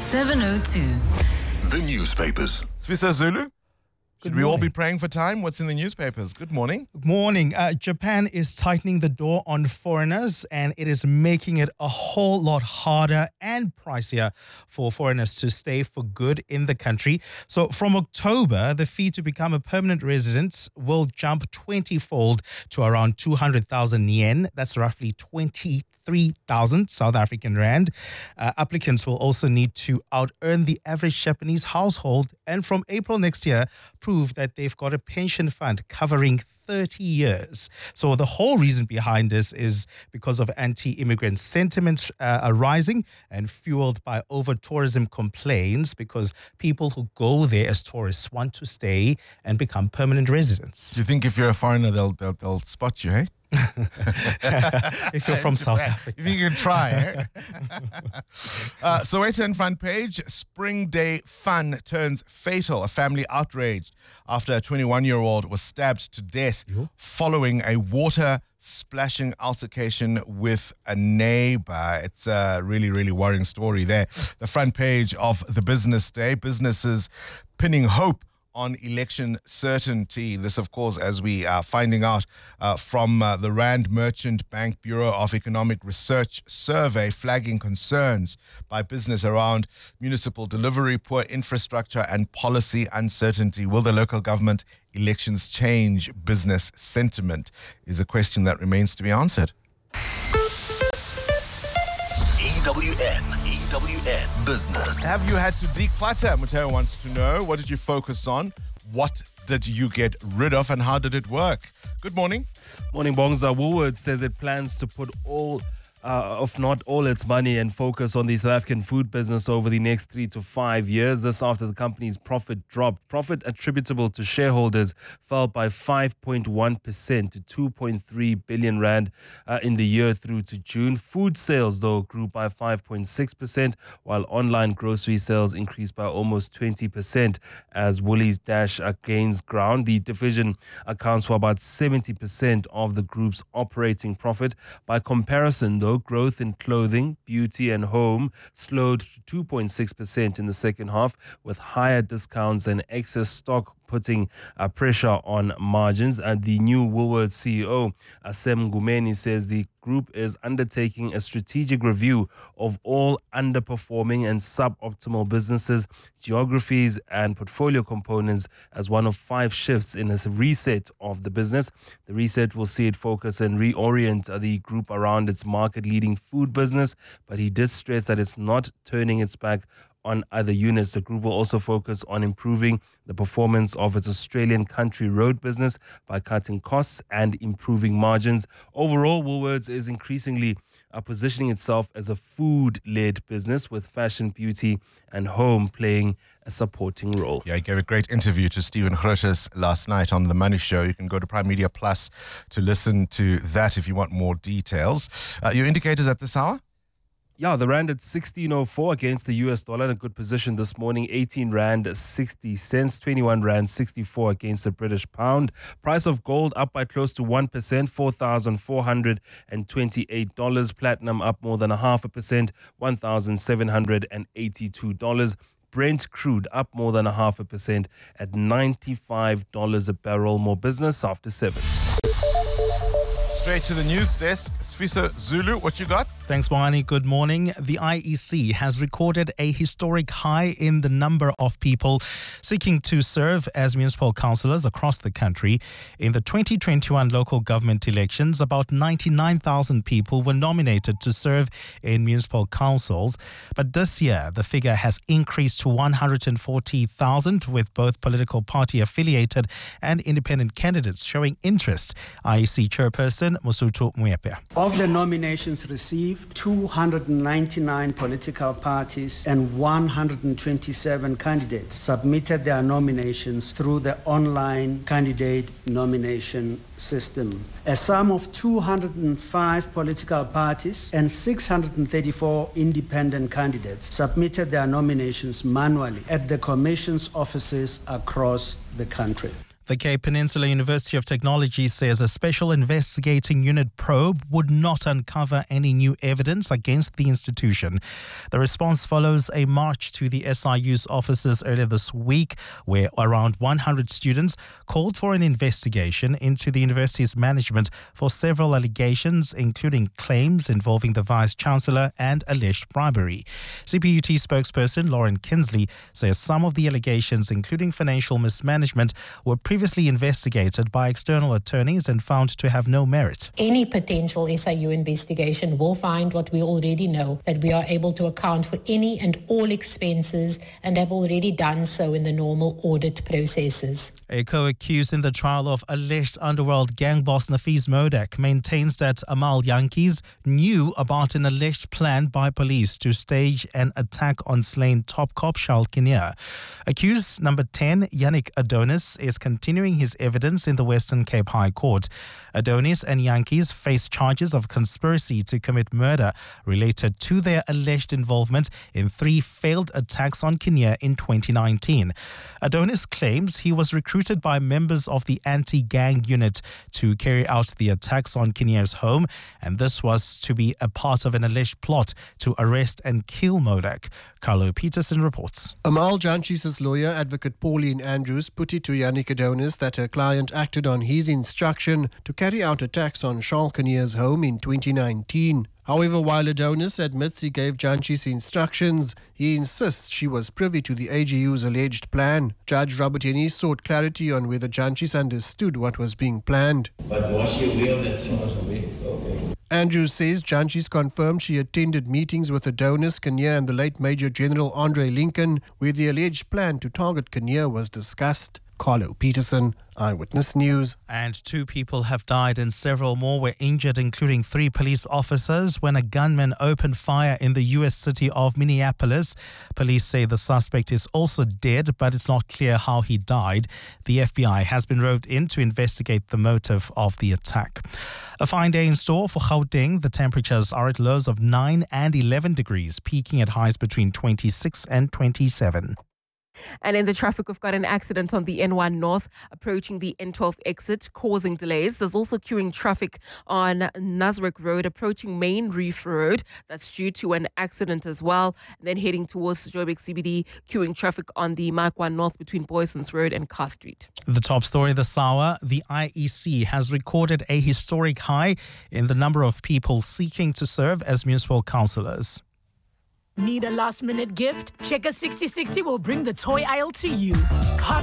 702. The newspapers. Sfisa Zulu, should we all morning. be praying for time? What's in the newspapers? Good morning. Morning. Japan is tightening the door on foreigners, and it is making it a whole lot harder and pricier for foreigners to stay for good in the country. So from October, the fee to become a permanent resident will jump 20-fold to around 200,000 yen. That's roughly 23,000 South African rand. Applicants will also need to out-earn the average Japanese household, and from April next year, prove that they've got a pension fund covering 30 years. So the whole reason behind this is because of anti-immigrant sentiment arising and fueled by over-tourism complaints, because people who go there as tourists want to stay and become permanent residents. Do you think if you're a foreigner, they'll spot you, hey? If you're from South Africa. If you can try, eh? Soweto and front page, Spring Day fun turns fatal. A family outraged after a 21-year-old was stabbed to death following a water splashing altercation with a neighbor. It's a really, really worrying story there. The front page of the Business Day, businesses pinning hope on election certainty. This, of course, as we are finding out from the Rand Merchant Bank Bureau of Economic Research survey, flagging concerns by business around municipal delivery, poor infrastructure and policy uncertainty. Will the local government elections change business sentiment? Is a question that remains to be answered. EWN Business. Have you had to declutter? Mateo wants to know. What did you focus on? What did you get rid of, and how did it work? Good morning. Morning, Bongza. Woolworths says it plans to put if not all its money and focus on the South African food business over the next 3 to 5 years. This after the company's profit dropped. Profit attributable to shareholders fell by 5.1% to 2.3 billion rand in the year through to June. Food sales, though, grew by 5.6%, while online grocery sales increased by almost 20% as Woolies Dash gains ground. The division accounts for about 70% of the group's operating profit. By comparison, though, growth in clothing, beauty and home slowed to 2.6% in the second half, with higher discounts and excess stock putting pressure on margins. And the new Woolworths CEO, Asem Gumeni, says the group is undertaking a strategic review of all underperforming and suboptimal businesses, geographies and portfolio components as one of 5 shifts in a reset of the business. The reset will see it focus and reorient the group around its market-leading food business, but he did stress that it's not turning its back on other units. The group will also focus on improving the performance of its Australian country road business by cutting costs and improving margins. Overall, Woolworths is increasingly positioning itself as a food-led business, with fashion, beauty and home playing a supporting role. Yeah, he gave a great interview to Stephen Grootes last night on The Money Show. You can go to Prime Media Plus to listen to that if you want more details. Your indicators at this hour? Yeah, the rand at 16.04 against the US dollar in a good position this morning. 18 rand 60 cents, 21 rand 64 against the British pound. Price of gold up by close to 1%, $4,428. Platinum up more than 0.5%, $1,782. Brent crude up more than 0.5% at $95 a barrel. More business after 7. Straight to the news desk. Sfisa Zulu, what you got? Thanks, Moani. Good morning. The IEC has recorded a historic high in the number of people seeking to serve as municipal councillors across the country. In the 2021 local government elections, about 99,000 people were nominated to serve in municipal councils. But this year, the figure has increased to 140,000, with both political party affiliated and independent candidates showing interest. IEC chairperson Mosotho Moepe. Of the nominations received, 299 political parties and 127 candidates submitted their nominations through the online candidate nomination system. A sum of 205 political parties and 634 independent candidates submitted their nominations manually at the Commission's offices across the country. The Cape Peninsula University of Technology says a special investigating unit probe would not uncover any new evidence against the institution. The response follows a march to the SIU's offices earlier this week, where around 100 students called for an investigation into the university's management for several allegations, including claims involving the Vice-Chancellor and alleged bribery. CPUT spokesperson Lauren Kinsley says some of the allegations, including financial mismanagement, were previously investigated by external attorneys and found to have no merit. Any potential SIU investigation will find what we already know, that we are able to account for any and all expenses and have already done so in the normal audit processes. A co-accused in the trial of alleged underworld gang boss Nafees Modak maintains that Amal Yankees knew about an alleged plan by police to stage an attack on slain top cop Charles Kinnear. Accused number 10, Yannick Adonis, is continuing his evidence in the Western Cape High Court. Adonis and Yankees face charges of conspiracy to commit murder related to their alleged involvement in 3 failed attacks on Kinnear in 2019. Adonis claims he was recruited by members of the anti-gang unit to carry out the attacks on Kinnear's home, and this was to be a part of an alleged plot to arrest and kill Modak. Carlo Peterson reports. Amal Janchis' lawyer, advocate Pauline Andrews, put it to Yannick Adonis that her client acted on his instruction to carry out attacks on Charles Kinnear's home in 2019. However, while Adonis admits he gave Janchis instructions, he insists she was privy to the AGU's alleged plan. Judge Robert Henny sought clarity on whether Janchis understood what was being planned. But was she aware of that? She was aware. Okay. Andrews says Janchis confirmed she attended meetings with Adonis, Kinnear and the late Major General Andre Lincoln, where the alleged plan to target Kinnear was discussed. Carlo Peterson, Eyewitness News. And 2 people have died and several more were injured, including 3 police officers, when a gunman opened fire in the U.S. city of Minneapolis. Police say the suspect is also dead, but it's not clear how he died. The FBI has been roped in to investigate the motive of the attack. A fine day in store for Gauteng. The temperatures are at lows of 9 and 11 degrees, peaking at highs between 26 and 27. And in the traffic, we've got an accident on the N1 North approaching the N12 exit, causing delays. There's also queuing traffic on Nasrec Road approaching Main Reef Road. That's due to an accident as well. And then heading towards Joburg CBD, queuing traffic on the Mark 1 North between Boysons Road and Carr Street. The top story this hour, the IEC has recorded a historic high in the number of people seeking to serve as municipal councillors. Need a last-minute gift? Checker 6060 will bring the toy aisle to you.